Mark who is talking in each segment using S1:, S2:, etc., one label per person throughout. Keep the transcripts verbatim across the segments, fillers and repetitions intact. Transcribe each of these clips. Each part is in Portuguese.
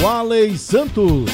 S1: Waley Santos.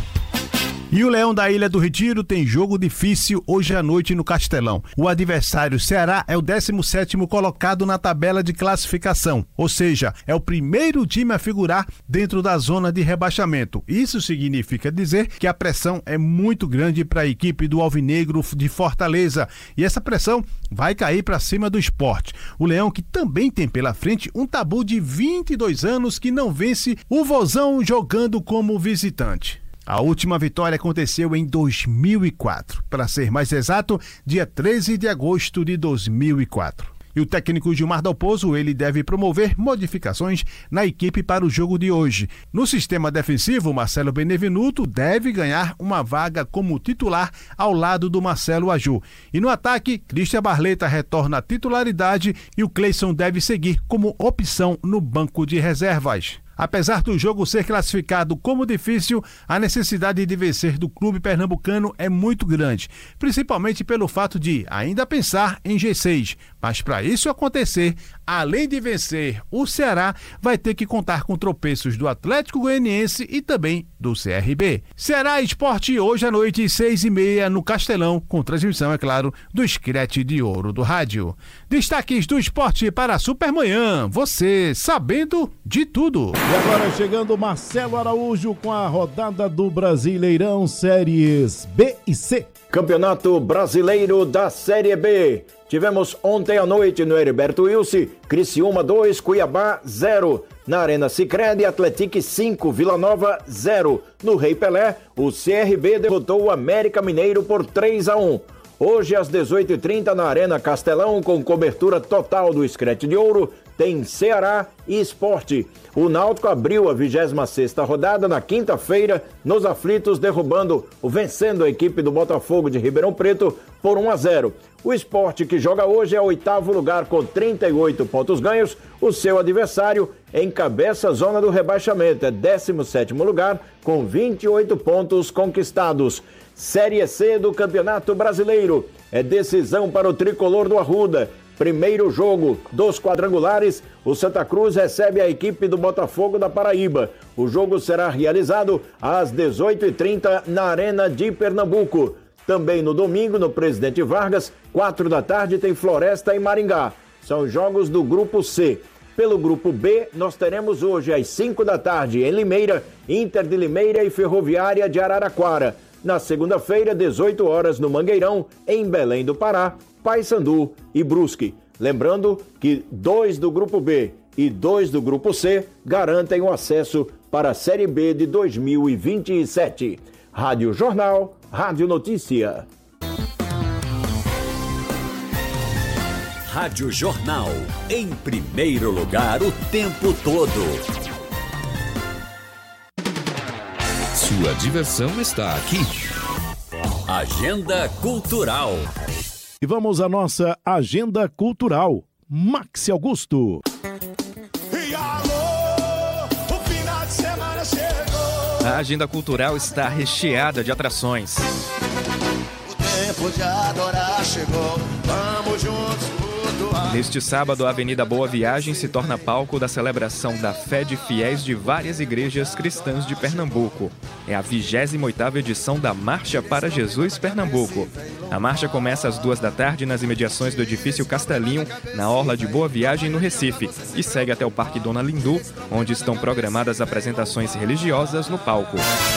S2: E o Leão da Ilha do Retiro tem jogo difícil hoje à noite no Castelão. O adversário Ceará é o décimo sétimo colocado na tabela de classificação, ou seja, é o primeiro time a figurar dentro da zona de rebaixamento. Isso significa dizer que a pressão é muito grande para a equipe do Alvinegro de Fortaleza, e essa pressão vai cair para cima do Sport. O Leão, que também tem pela frente um tabu de vinte e dois anos que não vence o Vozão jogando como visitante. A última vitória aconteceu em dois mil e quatro, para ser mais exato, dia treze de agosto de dois mil e quatro. E o técnico Gilmar Dalpozo, ele deve promover modificações na equipe para o jogo de hoje. No sistema defensivo, Marcelo Benevenuto deve ganhar uma vaga como titular ao lado do Marcelo Aju. E no ataque, Christian Barleta retorna à titularidade e o Cleison deve seguir como opção no banco de reservas. Apesar do jogo ser classificado como difícil, a necessidade de vencer do clube pernambucano é muito grande, principalmente pelo fato de ainda pensar em G seis. Mas para isso acontecer, além de vencer o Ceará, vai ter que contar com tropeços do Atlético Goianiense e também do C R B. Ceará Esporte hoje à noite, seis e meia, no Castelão, com transmissão, é claro, do Screte de Ouro do Rádio. Destaques do esporte para a Supermanhã, você sabendo de tudo.
S1: E agora chegando Marcelo Araújo com a rodada do Brasileirão Séries B e C.
S3: Campeonato Brasileiro da Série B. Tivemos ontem à noite no Heriberto Wilson, Criciúma dois, Cuiabá zero. Na Arena Sicredi, Atlético cinco, Vila Nova zero. No Rei Pelé, o C R B derrotou o América Mineiro por três a um. Hoje às dezoito e trinta na Arena Castelão, com cobertura total do Screte de Ouro, tem Ceará e Sport. O Náutico abriu a vigésima sexta rodada na quinta-feira nos aflitos, derrubando, vencendo a equipe do Botafogo de Ribeirão Preto por um a zero. O Sport, que joga hoje, é o oitavo lugar com trinta e oito pontos ganhos. O seu adversário encabeça a zona do rebaixamento, é décimo sétimo lugar com vinte e oito pontos conquistados. Série C do Campeonato Brasileiro. É decisão para o tricolor do Arruda. Primeiro jogo dos quadrangulares, o Santa Cruz recebe a equipe do Botafogo da Paraíba. O jogo será realizado às dezoito e trinta na Arena de Pernambuco. Também no domingo, no Presidente Vargas, quatro da tarde, tem Floresta e Maringá. São jogos do Grupo C. Pelo Grupo B, nós teremos hoje às cinco da tarde em Limeira, Inter de Limeira e Ferroviária de Araraquara. Na segunda-feira, dezoito horas, no Mangueirão, em Belém do Pará, Paysandu e Brusque. Lembrando que dois do Grupo B e dois do Grupo C garantem o acesso para a Série B de dois mil e vinte e sete. Rádio Jornal, Rádio Notícia.
S4: Rádio Jornal, em primeiro lugar o tempo todo.
S5: Sua diversão está aqui.
S4: Agenda Cultural.
S1: E vamos à nossa agenda cultural. Maxi Augusto.
S6: E alô, o final de semana chegou.
S7: A agenda cultural está recheada de atrações.
S6: O tempo de adorar chegou. Vamos juntos flutuar.
S7: Neste sábado, a Avenida Boa Viagem se torna palco da celebração da fé de fiéis de várias igrejas cristãs de Pernambuco. É a vigésima oitava edição da Marcha para Jesus Pernambuco. A marcha começa às duas da tarde nas imediações do edifício Castelinho, na orla de Boa Viagem, no Recife, e segue até o Parque Dona Lindu, onde estão programadas apresentações religiosas no palco.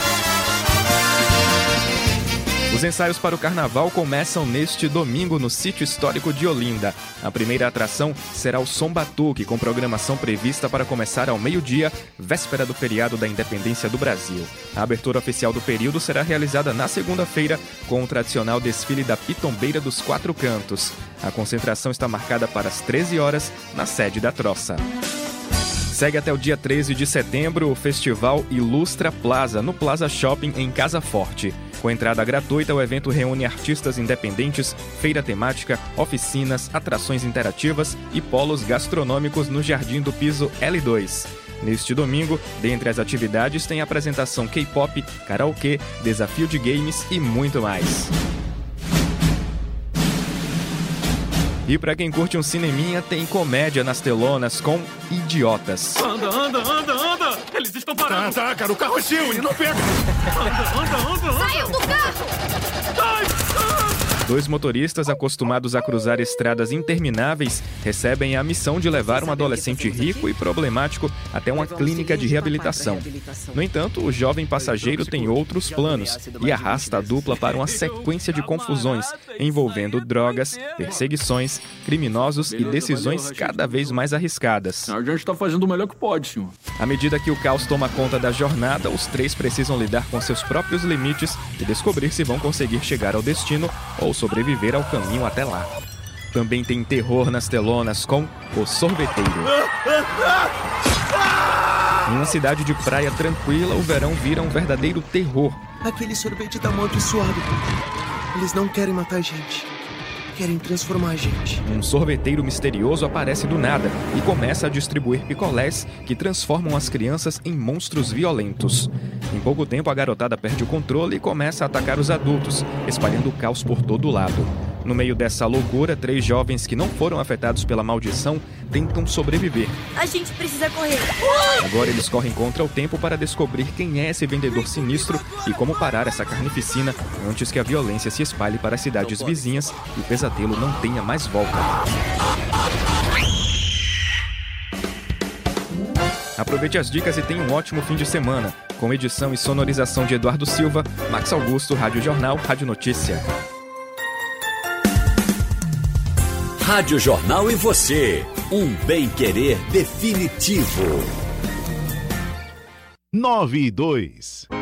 S7: Os ensaios para o carnaval começam neste domingo no Sítio Histórico de Olinda. A primeira atração será o Som Batuque, com programação prevista para começar ao meio-dia, véspera do feriado da Independência do Brasil. A abertura oficial do período será realizada na segunda-feira, com o tradicional desfile da Pitombeira dos Quatro Cantos. A concentração está marcada para as treze horas, na sede da Troça. Segue até o dia treze de setembro o festival Ilustra Plaza, no Plaza Shopping, em Casa Forte. Com entrada gratuita, o evento reúne artistas independentes, feira temática, oficinas, atrações interativas e polos gastronômicos no Jardim do Piso L dois. Neste domingo, dentre as atividades, tem apresentação K-pop, karaokê, desafio de games e muito mais. E pra quem curte um cineminha, tem comédia nas telonas com Idiotas.
S8: Anda, anda, anda, anda! Eles estão parados.
S6: Tá, tá, cara, o carro é seu, ele não pega.
S8: Anda, anda, anda, anda.
S9: Saiam do carro!
S8: Sai!
S7: Dois motoristas acostumados a cruzar estradas intermináveis recebem a missão de levar um adolescente rico e problemático até uma clínica de reabilitação. No entanto, o jovem passageiro tem outros planos e arrasta a dupla para uma sequência de confusões envolvendo drogas, perseguições, criminosos e decisões cada vez mais arriscadas.
S8: A gente está fazendo o melhor que pode, senhor.
S7: À medida que o caos toma conta da jornada, os três precisam lidar com seus próprios limites e descobrir se vão conseguir chegar ao destino ou sobreviver ao caminho até lá. Também tem terror nas telonas com O Sorveteiro. Em uma cidade de praia tranquila, o verão vira um verdadeiro terror.
S10: Aquele sorvete tá amaldiçoado. Eles não querem matar a gente. Querem transformar a gente.
S7: Um sorveteiro misterioso aparece do nada e começa a distribuir picolés que transformam as crianças em monstros violentos. Em pouco tempo, a garotada perde o controle e começa a atacar os adultos, espalhando o caos por todo lado. No meio dessa loucura, três jovens que não foram afetados pela maldição tentam sobreviver.
S9: A gente precisa correr.
S7: Agora eles correm contra o tempo para descobrir quem é esse vendedor sinistro e como parar essa carnificina antes que a violência se espalhe para as cidades vizinhas e o pesadelo não tenha mais volta. Aproveite as dicas e tenha um ótimo fim de semana. Com edição e sonorização de Eduardo Silva, Max Augusto, Rádio Jornal, Rádio Notícia.
S4: Rádio Jornal e você, um bem-querer definitivo.
S1: nove e dois.